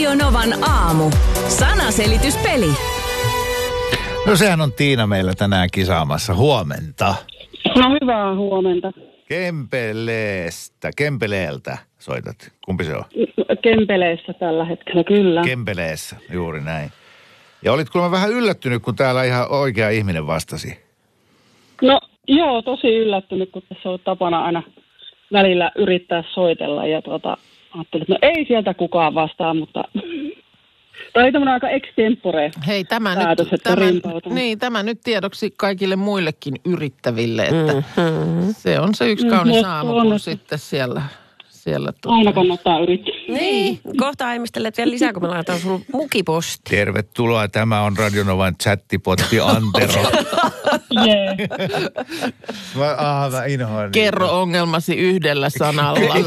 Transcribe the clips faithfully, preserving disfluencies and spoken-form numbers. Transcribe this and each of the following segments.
Radio Novan aamu. Sanaselityspeli. No sehän on Tiina meillä tänään kisaamassa. Huomenta. No hyvää huomenta. Kempeleestä, Kempeleeltä soitat. Kumpi se on? Kempeleessä tällä hetkellä, kyllä. Kempeleessä, juuri näin. Ja olit kuulemma vähän yllättynyt, kun täällä ihan oikea ihminen vastasi. No joo, tosi yllättynyt, kun tässä on tapana aina välillä yrittää soitella. Ja tuota, ajattelin, että no ei sieltä kukaan vastaa, mutta tämä oli tämmöinen aika extempore. Hei, tämä päätös, nyt, tämä, niin, tämä nyt tiedoksi kaikille muillekin yrittäville, että mm-hmm. se on se yksi kaunis mm, aamu, kun sitten siellä... siellä aina kannattaa yrittää. Niin, kohta aimistelet vielä lisää, kun me laitetaan sun mukiposti. Tervetuloa, tämä on Radio Novan chattipotti Antero. Jee. Mä, aha, mä inhoan. Kerro ongelmasi yhdellä sanalla.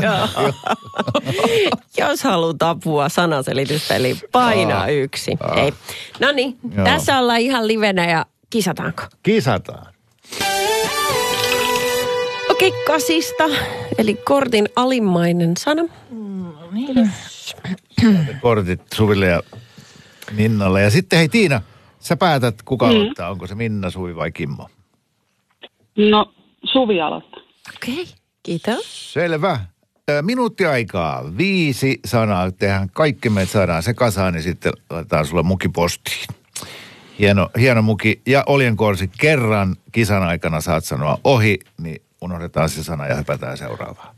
Jos haluat apua sanaselityspeliin, paina ah. yksi. Ah. Hei. No niin, tässä ollaan ihan livenä ja kisataanko? Kisataan. Okei, okay, kasista, eli kortin alimmainen sana. Mm, niin. Kortit Suville ja Minnalle. Ja sitten hei Tiina, sä päätät kuka mm. aloittaa. Onko se Minna, Suvi vai Kimmo? No, Suvi aloittaa. Okei, okay, kiitos. Selvä. Minuutti aikaa. Viisi sanaa. Tehdään kaikki me saadaan se kasaan, niin sitten laitetaan sulle mukipostiin. Hieno, hieno muki. Ja oljenkorsi kerran kisan aikana saat sanoa ohi, niin unohdetaan se sana ja hypätään seuraavaan.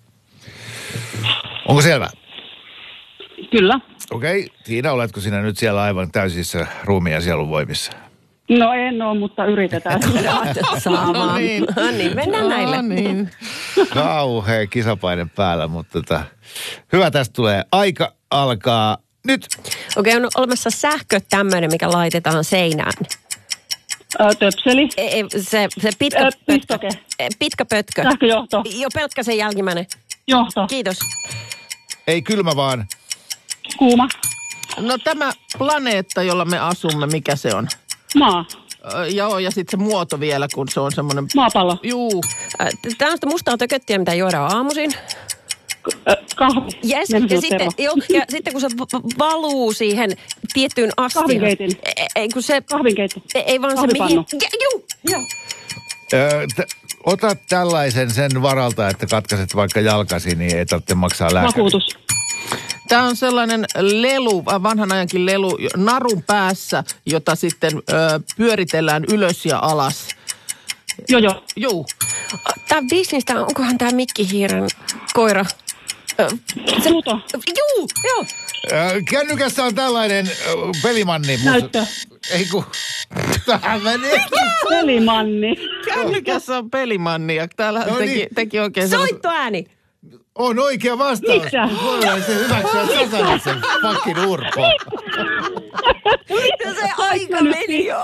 Onko selvä? Kyllä. Okei. Okay. Tiina, oletko sinä nyt siellä aivan täysissä ruumiin ja sielun voimissa? No en ole, mutta yritetään. Saamaan. No niin. No niin, mennään no näille. Niin. Kauhea kisapaine päällä, mutta tota, hyvä tästä tulee. Aika alkaa nyt. Okei, okay, on olemassa sähkö tämmöinen, mikä laitetaan seinään. Ö, töpseli. Ei, ei, se, se pitkä Ö, pötkö. pistoke. Pitkä pötkö. Sähköjohto. Jo pelkkä se jälkimmäinen. Johto. Kiitos. Ei kylmä vaan. Kuuma. No tämä planeetta, jolla me asumme, mikä se on? Maa. Ö, joo, ja sitten se muoto vielä, kun se on semmoinen... Maapallo. Juu. Tämä on sitä mustaa tököttiä, mitä juodaan aamuisin. Ö, kahvi. Yes, ja sitten, jo, ja sitten kun se v- valuu siihen tiettyyn astiaan. Kahvinkeitin. Ei, ei kun se... Kahvinkeitto. Ei, ei vaan Kahvipannu. se mihin... Ja, juu, joo. Ö, t- ota tällaisen sen varalta, että katkaiset vaikka jalkasi, niin ei tarvitse maksaa lääkäriä. Vakuutus. Tämä on sellainen lelu, vanhan ajankin lelu, narun päässä, jota sitten ö, pyöritellään ylös ja alas. Joo, joo. Juu. Tämä Disneystä, onkohan tämä Mikkihiiren koira? Se Pluto. Juu, joo. Ö, kännykässä on tällainen ö, pelimanni. Näyttö. Ei kun... Tähän meni. Pelimanni. Kännykässä on pelimanni ja täällä No teki, niin. teki oikein sellaisen... Soittoääni. On oikea vastaus. Miksä? Voidaan se hyväksyä tasana sen fucking urpo. Mitä se aika meni jo?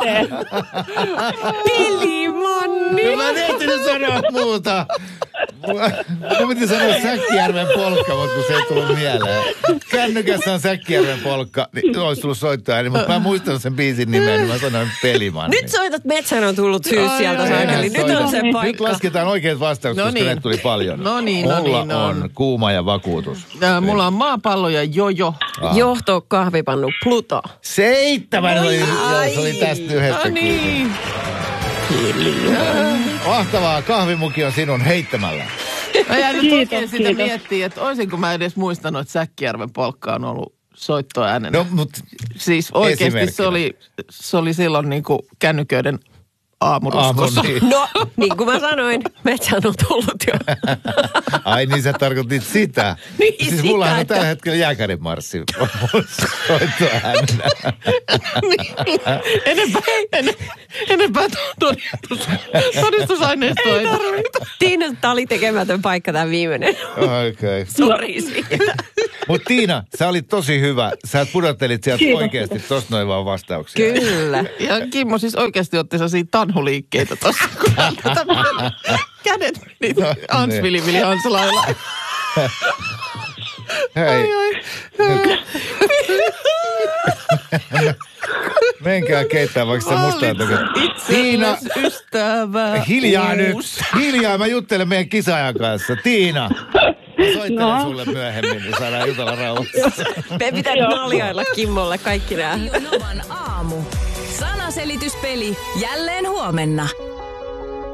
Pelimanni. No mä en ehtinyt sanoa muuta. Mä piti sanoa Säkkijärven polkka, mutta kun se ei tullut mieleen. Kännykässä on Säkkijärven polkka, niin olisi tullut soittaa. Niin, mutta mä muistan sen biisin nimen, niin mä sanoin Pelimanni. Nyt soitat Metsän on tullut syys Ai, sieltä ai, saakeli. ai, Nyt on se Nyt paikka. lasketaan oikeat vastaukset, No koska niin. ne tuli paljon. No niin, no Mulla niin, no on kuuma ja vakuutus. Ää, mulla on maapallo ja jojo. Johto, kahvipannu, Pluto. Seitsemän oli, joo, se oli tästä yhdestä No niin. Mahtavaa, kahvimuki on sinun heittämällä. Mä jäin nyt Kiitos, oikein sitä kiitos. miettiä, että olisinko mä edes muistanut, että Säkkijärven polkka on ollut soittoäänenä. No, mutta Siis oikeasti se oli, se oli silloin niin kuin kännyköiden aamuruskossa. Aamu, niin. No, niin kuin mä sanoin, Metsän on tullut jo. Ai niin, sä tarkoitit sitä. Niin, siis sitä, mullahan on että- tällä hetkellä jääkärimarssi soittoäänenä. Niin. Enempää, en, enempää todistus, todistusaineistoa ei tarvita. Tiina, tää oli tekemätön paikka tää viimeinen. Okei. Okay. Sori siitä. Mutta Tiina, sä olit tosi hyvä. Sä pudottelit sieltä Kiitos. oikeasti tosta noin vaan vastauksia. Kyllä. Ja Kimmo siis oikeasti otti sellaisia tanhuliikkeitä tossa, kun kädet meni No, Hans niin. Vili Vili Hansalailla. Hei, Ai, ai. menkää keittää vaikka sitä mustaa tökö. Tiina, ystävä. hiljaa nyt. uusi. Hiljaa, mä juttelen meidän kisaajan kanssa. Tiina, Mä soittelen no. sulle myöhemmin, niin saadaan jutella rauhassa. Me pitää naljailla Kimmolle kaikki nää. Radio Novan aamu. Sanaselityspeli jälleen huomenna.